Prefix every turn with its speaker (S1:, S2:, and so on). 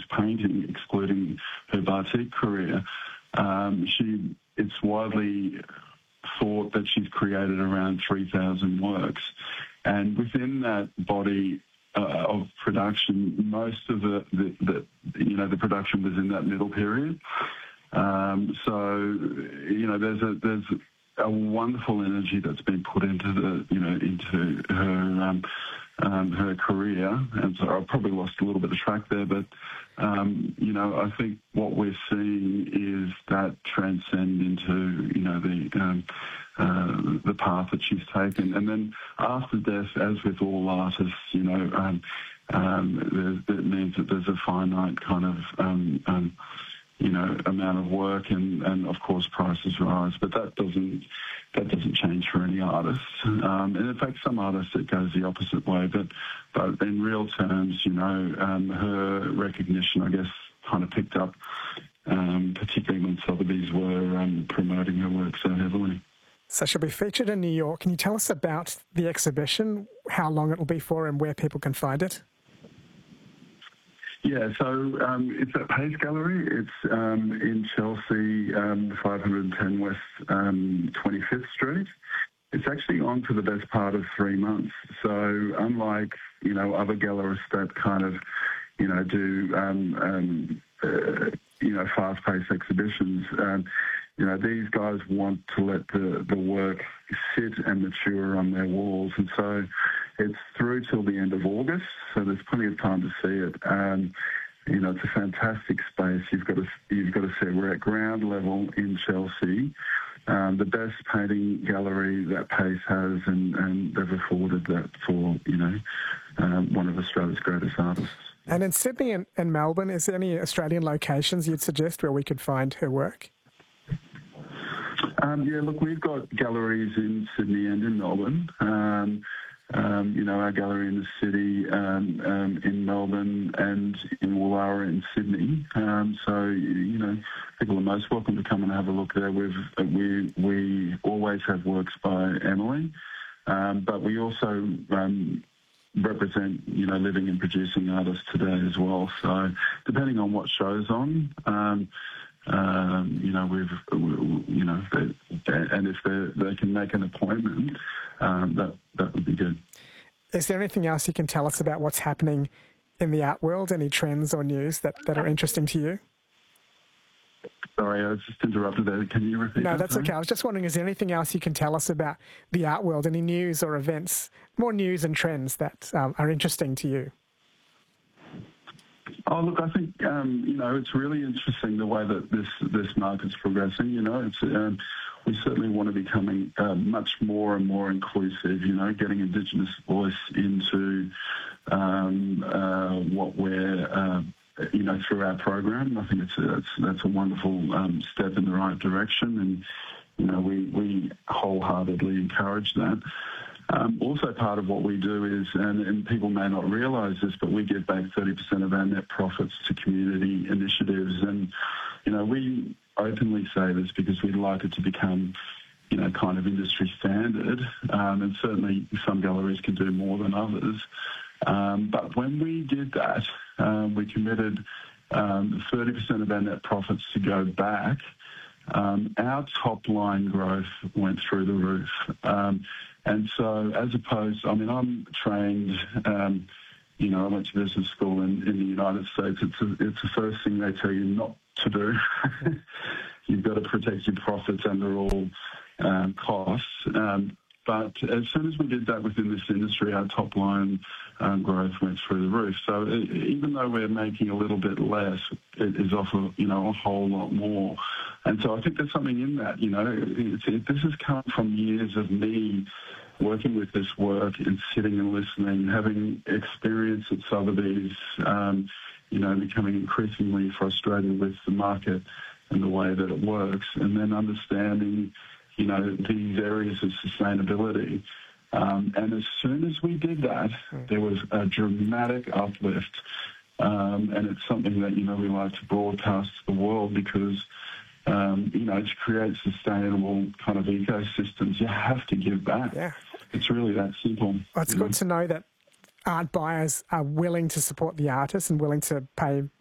S1: painting, excluding her batik career. It's widely thought that she's created around 3,000 works, and within that body of production, most of the production was in that middle period. So there's a wonderful energy that's been put into her career, and so I probably lost a little bit of track there, but I think what we're seeing is that transcend into the path that she's taken, and then after death, as with all artists, that means that there's a finite kind of amount of work, and of course prices rise, but that doesn't change for any artist. And in fact, some artists it goes the opposite way. But in real terms, her recognition, I guess, kind of picked up, particularly when Sotheby's were promoting her work so heavily.
S2: So she'll be featured in New York. Can you tell us about the exhibition, how long it will be for, and where people can find it?
S1: Yeah, so it's at Pace Gallery. It's in Chelsea, 510 West 25th Street. It's actually on for the best part of 3 months. So unlike, other gallerists that kind of, do, fast-paced exhibitions, these guys want to let the work sit and mature on their walls. And so it's through till the end of August, so there's plenty of time to see it. It's a fantastic space. You've got to see it. We're at ground level in Chelsea, the best painting gallery that Pace has, and they've afforded that for, one of Australia's greatest artists.
S2: And in Sydney and Melbourne, is there any Australian locations you'd suggest where we could find her work?
S1: Look, we've got galleries in Sydney and in Melbourne. Our gallery in the city, in Melbourne, and in Woollahra in Sydney. People are most welcome to come and have a look there. We always have works by Emily, but we also represent, living and producing artists today as well. So depending on what show's on, and if they can make an appointment, that would be good.
S2: Is there anything else you can tell us about what's happening in the art world? Any trends or news that are interesting to you?
S1: Sorry, I was just interrupted there. Can you repeat that?
S2: No, that's okay. I was just wondering, is there anything else you can tell us about the art world? Any news or events, more news and trends that are interesting to you?
S1: Oh, look, I think, it's really interesting the way that this market's progressing. We certainly want to be becoming much more and more inclusive, getting Indigenous voice into what we're, through our program. I think that's a wonderful step in the right direction, and, we wholeheartedly encourage that. Also part of what we do is, and people may not realise this, but we give back 30% of our net profits to community initiatives. And, we openly say this because we'd like it to become, kind of industry standard. And certainly some galleries can do more than others. But when we did that, we committed 30% of our net profits to go back. Our top line growth went through the roof. And so as opposed, I'm trained, I went to business school in the United States. It's the first thing they tell you not to do. You've got to protect your profits under all costs. But as soon as we did that within this industry, our top line growth went through the roof. So even though we're making a little bit less, it is off a whole lot more. And so I think there's something in that. This has come from years of me working with this work and sitting and listening, having experience at Sotheby's, becoming increasingly frustrated with the market and the way that it works, and then understanding, these areas of sustainability. And as soon as we did that, there was a dramatic uplift. And it's something that, we like to broadcast to the world because, to create sustainable kind of ecosystems, you have to give back.
S2: Yeah.
S1: It's really that simple.
S2: Well, it's good to know that art buyers are willing to support the artists and willing to pay